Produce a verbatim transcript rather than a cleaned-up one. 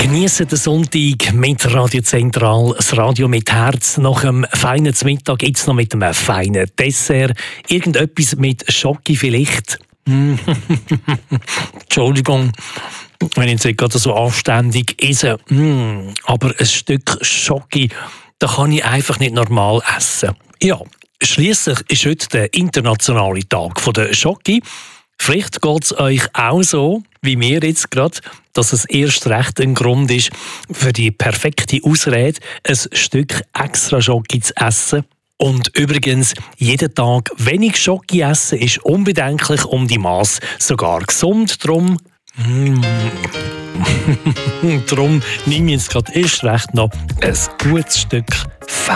Geniessen den Sonntag mit Radio Zentral, das Radio mit Herz. Nach einem feinen Mittag gibt es noch mit einem feinen Dessert. Irgendetwas mit Schoki vielleicht. Entschuldigung, wenn ich jetzt gerade so anständig esse. Mm, aber ein Stück Schoki, das kann ich einfach nicht normal essen. Ja, schliesslich ist heute der internationale Tag der Schoki. Vielleicht geht es euch auch so, wie mir jetzt gerade, dass es erst recht ein Grund ist, für die perfekte Ausrede ein Stück extra Schoki zu essen. Und übrigens, jeden Tag wenig Schoki essen ist unbedenklich um die Masse sogar gesund. Darum, mm, darum nehme ich jetzt gerade erst recht noch ein gutes Stück Fett.